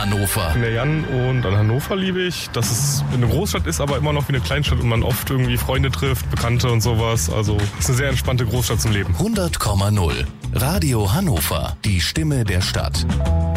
Hannover. Ich bin der Jan und an Hannover liebe ich, dass es eine Großstadt ist, aber immer noch wie eine Kleinstadt und man oft irgendwie Freunde trifft, Bekannte und sowas. Also es ist eine sehr entspannte Großstadt zum Leben. 100,0 Radio Hannover, die Stimme der Stadt.